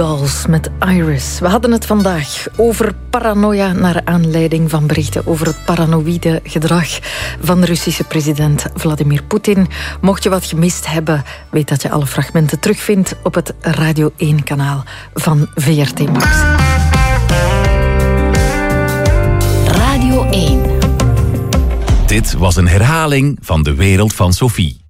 Dolls met Iris. We hadden het vandaag over paranoia naar aanleiding van berichten over het paranoïde gedrag van de Russische president Vladimir Poetin. Mocht je wat gemist hebben, weet dat je alle fragmenten terugvindt op het Radio 1-kanaal van VRT Max. Radio 1. Dit was een herhaling van De Wereld van Sophie.